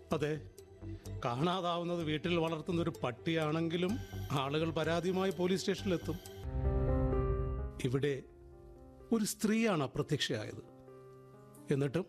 അതെ, കാണാതാവുന്നത് വീട്ടിൽ വളർത്തുന്ന ഒരു പട്ടിയാണെങ്കിലും ആളുകൾ പരാതിയുമായി പോലീസ് സ്റ്റേഷനിലെത്തും. ഇവിടെ ഒരു സ്ത്രീയാണ് അപ്രത്യക്ഷയായത്. എന്നിട്ടും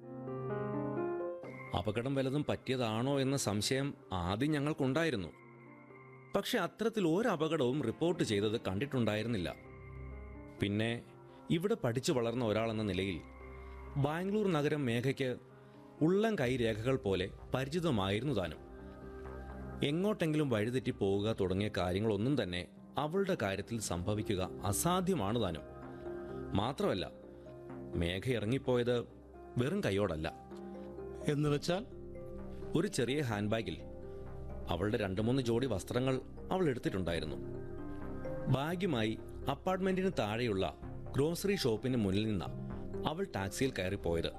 അപകടം വല്ലതും പറ്റിയതാണോ എന്ന സംശയം ആദ്യം ഞങ്ങൾക്കുണ്ടായിരുന്നു. പക്ഷെ അത്തരത്തിൽ ഒരു അപകടവും റിപ്പോർട്ട് ചെയ്തത് കണ്ടിട്ടുണ്ടായിരുന്നില്ല. പിന്നെ ഇവിടെ പഠിച്ചു വളർന്ന ഒരാളെന്ന നിലയിൽ ബാംഗ്ലൂർ നഗരം മേഘയ്ക്ക് ഉള്ളം കൈ രേഖകൾ പോലെ പരിചിതമായിരുന്നു താനും. എങ്ങോട്ടെങ്കിലും വഴിതെറ്റി പോവുക തുടങ്ങിയ കാര്യങ്ങളൊന്നും തന്നെ അവളുടെ കാര്യത്തിൽ സംഭവിക്കുക അസാധ്യമാണ് താനും. മാത്രമല്ല, മേഘ ഇറങ്ങിപ്പോയത് വെറും കൈയോടല്ല. എന്ന് വെച്ചാൽ ഒരു ചെറിയ ഹാൻഡ് ബാഗിൽ അവളുടെ 2-3 ജോഡി വസ്ത്രങ്ങൾ അവൾ എടുത്തിട്ടുണ്ടായിരുന്നു. ബാഗുമായി അപ്പാർട്ട്മെന്റിന് താഴെയുള്ള ഗ്രോസറി ഷോപ്പിന് മുന്നിൽ നിന്ന അവൾ ടാക്സിയിൽ കയറിപ്പോയത്.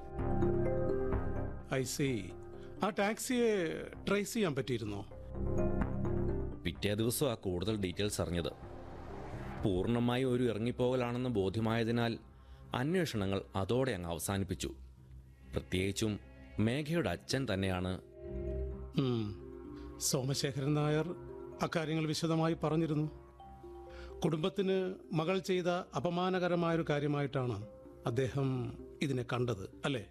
I C. ആ ടാക്സിയെ ട്രേസ് ചെയ്യാൻ പറ്റിയിരുന്നോ? പിറ്റേ ദിവസം ആ കൂടുതൽ ഡീറ്റെയിൽസ് അറിഞ്ഞത്. പൂർണ്ണമായി ഒരു ഇറങ്ങിപ്പോകലാണെന്ന് ബോധ്യമായതിനാൽ അന്വേഷണങ്ങൾ അതോടെ അങ്ങ് അവസാനിപ്പിച്ചു. പ്രത്യേകിച്ചും മേഘയുടെ അച്ഛൻ തന്നെയാണ്. സോമശേഖരൻ നായർ അക്കാര്യങ്ങൾ വിശദമായി പറഞ്ഞിരുന്നു. കുടുംബത്തിന് മകൾ ചെയ്ത അപമാനകരമായൊരു കാര്യമായിട്ടാണ് അദ്ദേഹം ഇതിനെ കണ്ടത്, അല്ലേ?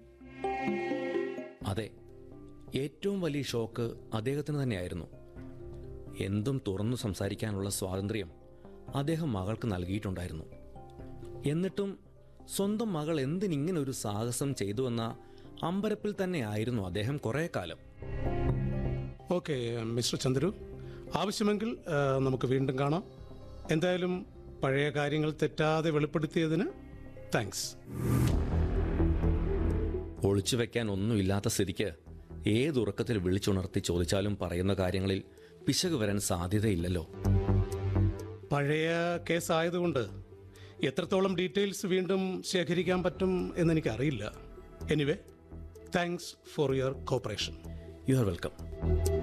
അതെ, ഏറ്റവും വലിയ ഷോക്ക് അദ്ദേഹത്തിന് തന്നെയായിരുന്നു. എന്തും തുറന്നു സംസാരിക്കാനുള്ള സ്വാതന്ത്ര്യം അദ്ദേഹം മകൾക്ക് നൽകിയിട്ടുണ്ടായിരുന്നു. എന്നിട്ടും സ്വന്തം മകൾ എന്തിനിങ്ങനെ ഒരു സാഹസം ചെയ്തുവെന്ന അമ്പരപ്പിൽ തന്നെയായിരുന്നു അദ്ദേഹം കുറേ കാലം. ഓക്കെ മിസ്റ്റർ ചന്ദ്രു, ആവശ്യമെങ്കിൽ നമുക്ക് വീണ്ടും കാണാം. എന്തായാലും പഴയ കാര്യങ്ങൾ തെറ്റാതെ വെളിപ്പെടുത്തിയതിന് താങ്ക്സ്. ഒളിച്ചു വെക്കാൻ ഒന്നുമില്ലാത്ത സ്ഥിതിക്ക് ഏതുറക്കത്തിൽ വിളിച്ചുണർത്തി ചോദിച്ചാലും പറയുന്ന കാര്യങ്ങളിൽ പിശക് വരാൻ സാധ്യതയില്ലല്ലോ. പഴയ കേസായതുകൊണ്ട് എത്രത്തോളം ഡീറ്റെയിൽസ് വീണ്ടും ശേഖരിക്കാൻ പറ്റും എന്നെനിക്കറിയില്ല. Anyway, thanks for your corporation. You are welcome.